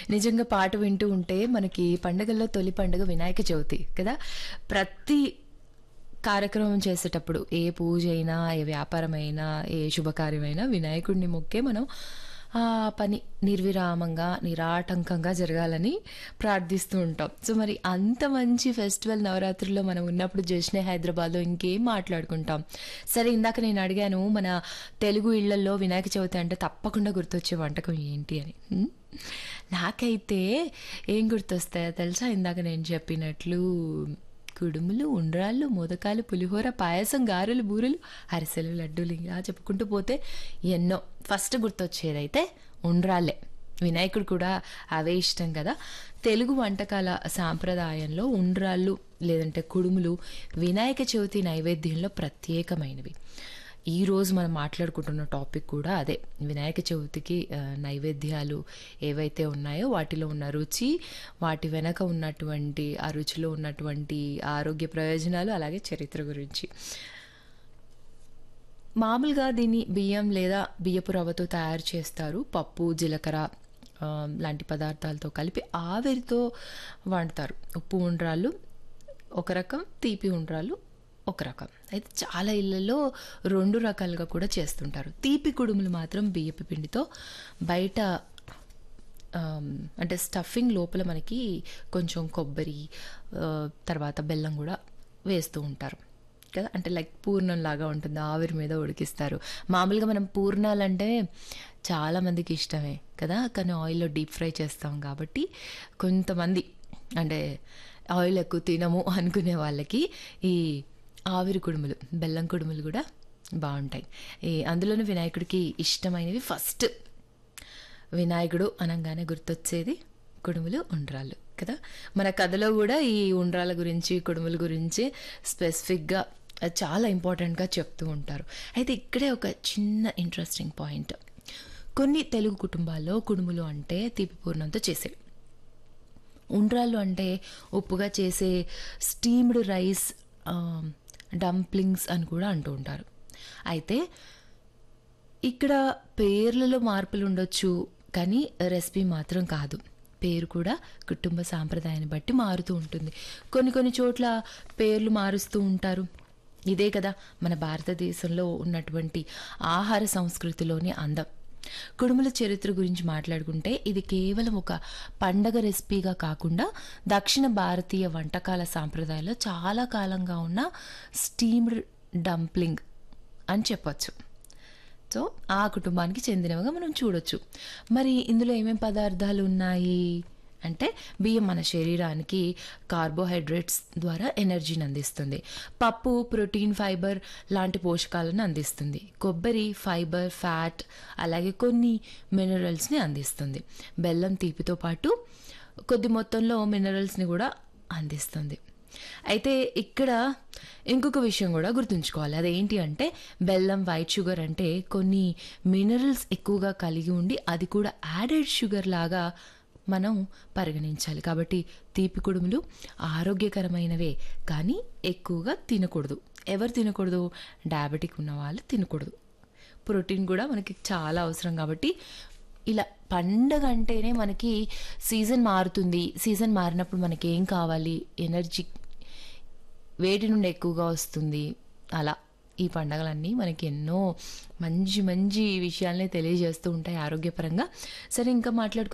నిజంగా పాట వింటూ ఉంటే మనకి పండుగల్లో తొలి పండుగ వినాయక చవితి కదా! ప్రతి కార్యక్రమం చేసేటప్పుడు ఏ పూజ అయినా, ఏ వ్యాపారమైనా, ఏ శుభకార్యమైనా వినాయకుడిని మొక్కే మనం ఆ పని నిర్విరామంగా, నిరాటంకంగా జరగాలని ప్రార్థిస్తూ ఉంటాం. సో, మరి అంత మంచి ఫెస్టివల్ నవరాత్రుల్లో మనం ఉన్నప్పుడు జశ్నే హైదరాబాద్‌లో ఇంకేం మాట్లాడుకుంటాం. సరే ఇందాక నేను అడిగాను మన తెలుగు ఇళ్లల్లో వినాయక చవితి అంటే తప్పకుండా గుర్తొచ్చే వంటకం ఏంటి అని. నాకైతే ఏం గుర్తొస్తాయో తెలుసా? ఇందాక నేను చెప్పినట్లు కుడుములు, ఉండ్రాళ్ళు, మోదకాలు, పులిహోర, పాయసం, గారెలు, బూరెలు, అరిసెలు, లడ్డూలు ఇలా చెప్పుకుంటూ పోతే ఎన్నో. ఫస్ట్ గుర్తొచ్చేదైతే ఉండ్రాళ్ళే. వినాయకుడు కూడా అవే ఇష్టం కదా! తెలుగు వంటకాల సాంప్రదాయంలో ఉండ్రాళ్ళు లేదంటే కుడుములు వినాయక చవితి నైవేద్యంలో ప్రత్యేకమైనవి. ఈరోజు మనం మాట్లాడుకుంటున్న టాపిక్ కూడా అదే. వినాయక చవితికి నైవేద్యాలు ఏవైతే ఉన్నాయో వాటిలో ఉన్న రుచి, వాటి వెనక ఉన్నటువంటి ఆ రుచిలో ఉన్నటువంటి ఆరోగ్య ప్రయోజనాలు, అలాగే చరిత్ర గురించి. మామూలుగా దీన్ని బియ్యం లేదా బియ్యపు రవ్వతో తయారు చేస్తారు. పప్పు, జీలకర్ర లాంటి పదార్థాలతో కలిపి ఆవిరితో వండుతారు. ఉప్పు ఉండ్రాళ్ళు ఒక రకం, తీపి ఉండ్రాళ్ళు ఒక రకం. అయితే చాలా ఇళ్లలో 2 రకాలుగా కూడా చేస్తుంటారు. తీపి కుడుములు మాత్రం బియ్యపు పిండితో బయట అంటే స్టఫింగ్ లోపల మనకి కొంచెం కొబ్బరి తర్వాత బెల్లం కూడా వేస్తూ ఉంటారు కదా! అంటే లైక్ పూర్ణం లాగా ఉంటుంది. ఆవిరి మీద ఉడికిస్తారు. మామూలుగా మనం పూర్ణాలంటే చాలామందికి ఇష్టమే కదా! కానీ ఆయిల్లో డీప్ ఫ్రై చేస్తాం కాబట్టి కొంతమంది అంటే ఆయిల్ ఎక్కువ తినము అనుకునే వాళ్ళకి ఈ ఆవిరి కుడుములు, బెల్లం కుడుములు కూడా బాగుంటాయి. అందులోనూ వినాయకుడికి ఇష్టమైనవి ఫస్ట్ వినాయకుడు అనగానే గుర్తొచ్చేది కుడుములు, ఉండ్రాళ్ళు కదా! మన కథలో కూడా ఈ ఉండ్రాళ్ళ గురించి, కుడుముల గురించి స్పెసిఫిక్గా చాలా ఇంపార్టెంట్గా చెప్తూ ఉంటారు. అయితే ఇక్కడే ఒక చిన్న ఇంట్రెస్టింగ్ పాయింట్. కొన్ని తెలుగు కుటుంబాల్లో కుడుములు అంటే తీపి పూర్ణంతో చేసేవి. ఉండ్రాళ్ళు అంటే ఉప్పుగా చేసే స్టీమ్డ్ రైస్ డంప్లింగ్స్ అని కూడా అంటూ ఉంటారు. అయితే ఇక్కడ పేర్లలో మార్పులు ఉండొచ్చు, కానీ రెసిపీ మాత్రం కాదు. పేరు కూడా కుటుంబ సాంప్రదాయాన్ని బట్టి మారుతూ ఉంటుంది. కొన్ని చోట్ల పేర్లు మారుస్తూ ఉంటారు. ఇదే కదా మన భారతదేశంలో ఉన్నటువంటి ఆహార సంస్కృతిలోని అందం. కుడుముల చరిత్ర గురించి మాట్లాడుకుంటే ఇది కేవలం ఒక పండగ రెసిపీగా కాకుండా దక్షిణ భారతీయ వంటకాల సాంప్రదాయాల్లో చాలా కాలంగా ఉన్న స్టీమ్డ్ డంప్లింగ్ అని చెప్పొచ్చు. సో ఆ కుటుంబానికి చెందినవిగా మనం చూడొచ్చు. మరి ఇందులో ఏమేం పదార్థాలు ఉన్నాయి అంటే బియ్యం మన శరీరానికి కార్బోహైడ్రేట్స్ ద్వారా ఎనర్జీని అందిస్తుంది. పప్పు ప్రోటీన్, ఫైబర్ లాంటి పోషకాలను అందిస్తుంది. కొబ్బరి ఫైబర్, ఫ్యాట్ అలాగే కొన్ని మినరల్స్ని అందిస్తుంది. బెల్లం తీపితో పాటు కొద్ది మొత్తంలో మినరల్స్ని కూడా అందిస్తుంది. అయితే ఇక్కడ ఇంకొక విషయం కూడా గుర్తుంచుకోవాలి. అదేంటి అంటే బెల్లం, వైట్ షుగర్ అంటే కొన్ని మినరల్స్ ఎక్కువగా కలిగి ఉండి అది కూడా యాడెడ్ షుగర్ లాగా మనం పరిగణించాలి. కాబట్టి తీపి కుడుములు ఆరోగ్యకరమైనవే, కానీ ఎక్కువగా తినకూడదు. ఎవరు తినకూడదు? డయాబెటిక్ ఉన్న వాళ్ళు తినకూడదు. ప్రోటీన్ కూడా మనకి చాలా అవసరం. కాబట్టి ఇలా పండగ అంటేనే మనకి సీజన్ మారుతుంది. సీజన్ మారినప్పుడు మనకి ఏం కావాలి? ఎనర్జీ వేటి నుండి ఎక్కువగా వస్తుంది. అలా ఈ పండగలన్నీ మనకి ఎన్నో మంచి మంచి విషయాల్ని తెలియజేస్తూ ఉంటాయి ఆరోగ్యపరంగా. సరే ఇంకా